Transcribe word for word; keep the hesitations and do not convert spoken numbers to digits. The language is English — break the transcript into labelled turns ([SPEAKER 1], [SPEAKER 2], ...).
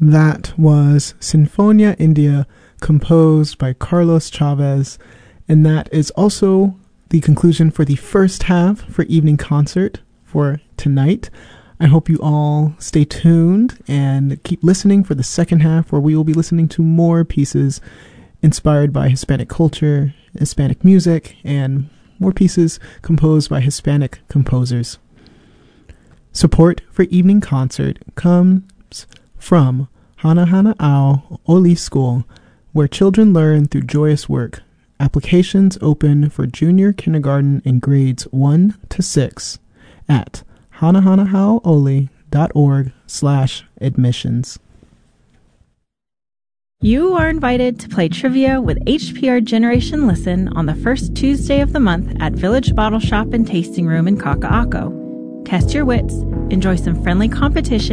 [SPEAKER 1] That was Sinfonia India, composed by Carlos Chavez, and that is also the conclusion for the first half for Evening Concert for tonight. I hope you all stay tuned and keep listening for the second half, where we will be listening to more pieces inspired by Hispanic culture, Hispanic music, and more pieces composed by Hispanic composers. Support for Evening Concert comes from Hana Hana Ao Oli School, where children learn through joyous work. Applications open for junior kindergarten in grades one to six at hanahanahaooli.org slash admissions.
[SPEAKER 2] You are invited to play trivia with H P R Generation Listen on the first Tuesday of the month at Village Bottle Shop and Tasting Room in Kaka'ako. Test your wits, enjoy some friendly competition,